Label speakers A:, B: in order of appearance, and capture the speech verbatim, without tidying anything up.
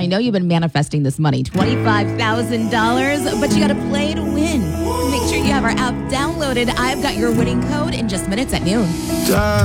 A: I know you've been manifesting this money, twenty-five thousand dollars, but you got to play to win. Make sure you have our app downloaded. I've got your winning code in just minutes at noon.